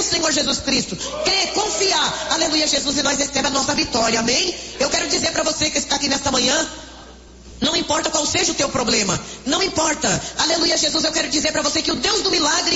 no Senhor Jesus Cristo, crer, confiar, aleluia Jesus, e nós recebemos a nossa vitória, amém? Eu quero dizer para você que está aqui nesta manhã, não importa qual seja o teu problema, não importa, aleluia Jesus, eu quero dizer para você que o Deus do milagre